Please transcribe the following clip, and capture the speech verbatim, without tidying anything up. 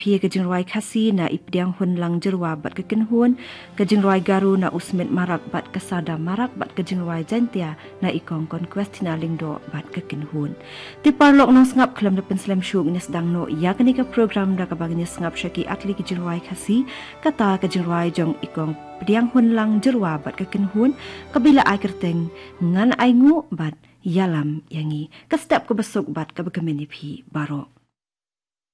Pia kajing roi kasi na ipdiang hun lang jerwa bat kekin hun, kajing roi garu na usmet marak bat kesada marak bat kajing roi jantia na ikong conquest na lingdo bat kekin hun. Ti parlok nang sengap kelam na penslem syuk ni sedang no ya kenika program da kabagni sengap syaki atli kajing roi kasi kata kajing roi jong ikong pdiang hun lang jerwa bat kekin hun kabila ai kerteng ngan ai ngu bat yalam yangi kestap ke besok bat ke bekemeni phi baro.